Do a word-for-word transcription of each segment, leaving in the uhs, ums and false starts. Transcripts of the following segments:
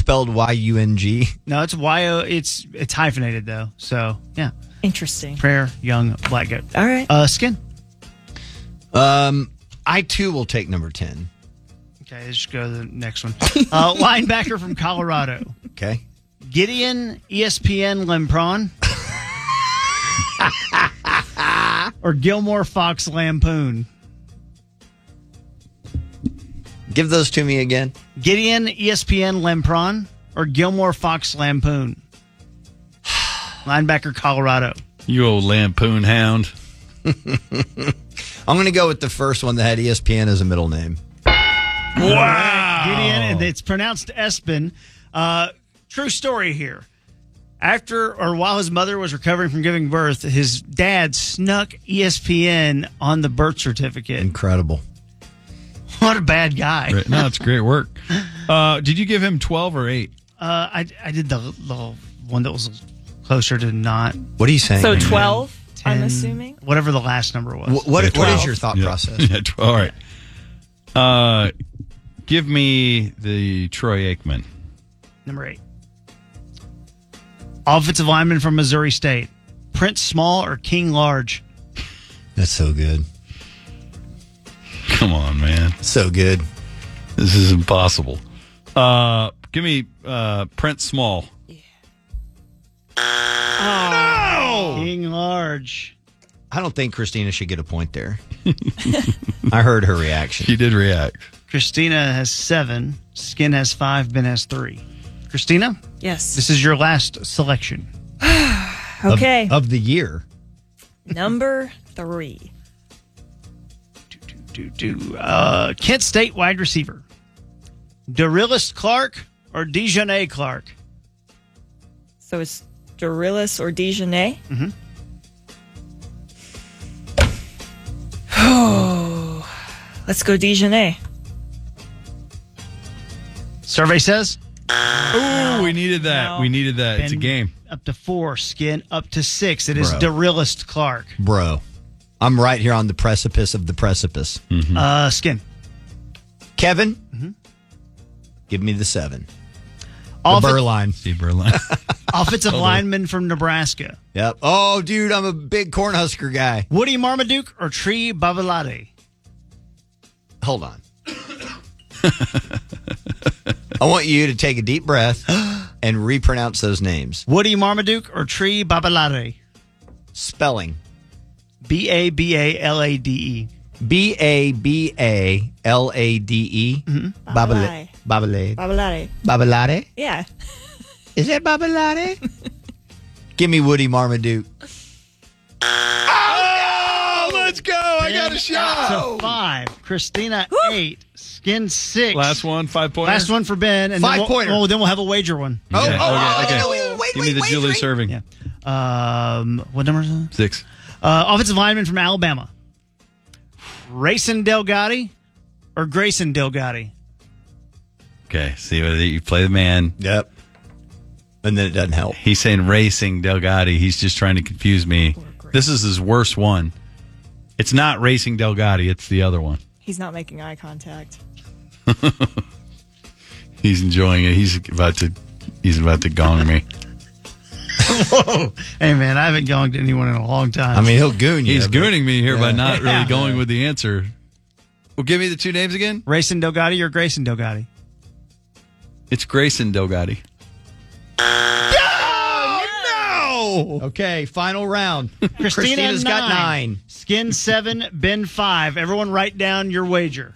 spelled Y U N G? No, it's Y O. It's it's hyphenated though. So yeah. Interesting. Prayer Young Black Goat. All right. Uh, Skin. Um, I too will take number ten. Okay, let's just go to the next one. Uh, linebacker from Colorado. Okay. Gideon E S P N Lempron. Or Gilmore Fox Lampoon. Give those to me again. Gideon E S P N Lempron or Gilmore Fox Lampoon. Linebacker Colorado. You old lampoon hound. I'm going to go with the first one that had E S P N as a middle name. Wow. Gideon, and it's pronounced Espen. Uh, true story here. After or while his mother was recovering from giving birth, his dad snuck E S P N on the birth certificate. Incredible. What a bad guy. Right. No, it's great work. Uh, did you give him twelve or eight? Uh, I, I did the, the one that was closer to not. What are you saying? So twelve, ten, I'm assuming? Whatever the last number was. What, what, Yeah, what twelve. is your thought Yeah. process? Yeah, twelve. All right. Uh, give me the Troy Aikman. Number eight. Offensive lineman from Missouri State. Prince Small or King Large? That's so good. Come on, man. So good. This is impossible. Uh, give me uh, Prince Small. Oh. King Large. I don't think Christina should get a point there. I heard her reaction. She did react. Christina has seven. Skin has five. Ben has three. Christina, Yes. this is your last selection. Okay. Of, of the year. Number three. Do, do, do. Uh, Kent State wide receiver. Darillis Clark or Dejanay Clark? So it's Dorillis or Dejanay? Mm-hmm. Oh, let's go Dejanay. Survey says Oh, we needed that. No. We needed that. It's a Ben game. up to four. Skin up to six. It is Bro. Darillis Clark. Bro. I'm right here on the precipice of the precipice. Mm-hmm. Uh, Skin. Kevin, Mm-hmm. give me the seven. The Offen- burr line. Steve Berline. Offensive lineman from Nebraska. Yep. Oh, dude, I'm a big Cornhusker guy. Woody Marmaduke or Tree Babalade? Hold on. I want you to take a deep breath and repronounce those names. Woody Marmaduke or Tree Babalade? Spelling. B A B A L A D E. B A B A L A D E. Mm-hmm. Babalade. Babalade. Babalade. Babalade? Yeah. Is that Babalade? Give me Woody Marmaduke. Oh, let's go. I got a shot. So five. Christina, eight. Skin, six. Last one, five points. Last one for Ben. And then we'll, Five-pointer. oh, then we'll have a wager one. Oh, Okay, oh, oh, okay, no, okay. wait, wait, Give me the wait, Julie wait. serving. Yeah. Um, what number is it? Six. Uh, offensive lineman from Alabama. Rayson Delgatti or Grayson Delgatti? Okay. See, you play the man. Yep. And then it doesn't help. He's saying racing Delgatti. He's just trying to confuse me. This is his worst one. It's not racing Delgatti. It's the other one. He's not making eye contact. He's enjoying it. He's about to. He's about to gong me. Whoa. Hey, man, I haven't gonged anyone in a long time. I mean, he'll goon you. He's but- gooning me here by Yeah. not Yeah. really going with the answer. Well, give me the two names again. Rayson Delgatti or Grayson Delgatti? It's Grayson Delgatti. Oh, no! Okay, final round. Christina, Christina's got nine. Skin, seven. Ben, five. Everyone write down your wager.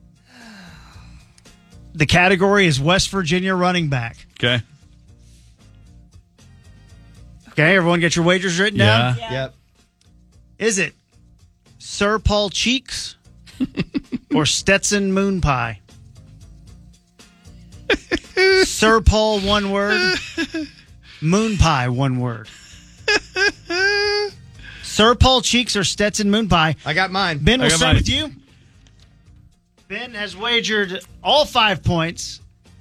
The category is West Virginia running back. Okay. Okay, everyone get your wagers written down? Yeah. Yep. Is it Sir Paul Cheeks or Stetson Moon Pie? Sir Paul, one word. Moon Pie, one word. Sir Paul Cheeks or Stetson Moon Pie? I got mine. Ben, I we'll got start mine. with you. Ben has wagered all five points.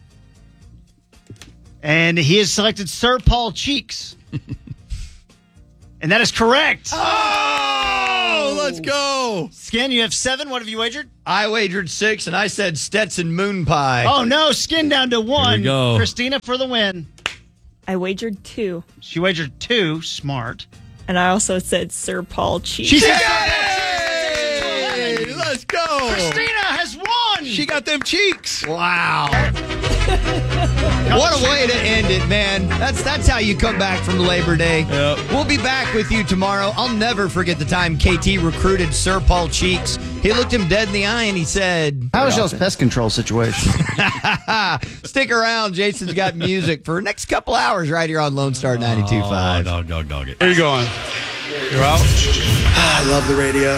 And he has selected Sir Paul Cheeks. And that is correct. Oh, let's Let's go. Skin, you have seven. What have you wagered? I wagered six, and I said Stetson Moon Pie. Oh, no. Skin down to one. Here we go. Christina for the win. I wagered two. She wagered two. Smart. And I also said Sir Paul Cheese. She said Hey, let's go. Christina has won. She got them cheeks. Wow. What a way to end it, man. That's that's how you come back from Labor Day. Yep. We'll be back with you tomorrow. I'll never forget the time K T recruited Sir Paul Cheeks. He looked him dead in the eye and he said, How is y'all's pest control situation? stick around. Jason's got music for the next couple hours right here on Lone Star ninety-two point Oh, five. dog, dog, dog it. Where you going? You're out? I love the radio.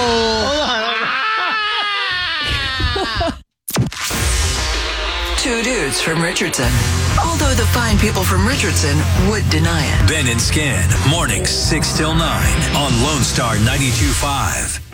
Two dudes from Richardson. Although the fine people from Richardson would deny it. Ben and Skin, mornings six till nine on Lone Star ninety-two point five.